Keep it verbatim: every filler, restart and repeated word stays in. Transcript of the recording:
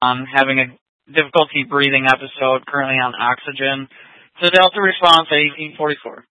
um, having a difficulty breathing episode, currently on oxygen. So Delta response at eighteen forty-four.